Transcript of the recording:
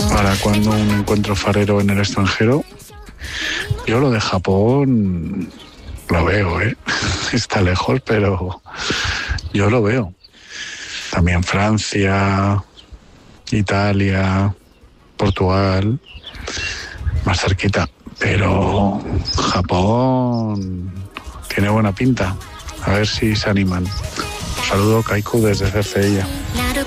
para cuando un encuentro farero en el extranjero. Yo lo de Japón lo veo, está lejos, pero yo lo veo. También Francia, Italia, Portugal, más cerquita. Pero Japón tiene buena pinta. A ver si se animan. Un saludo, Kaiku, desde Cercedilla.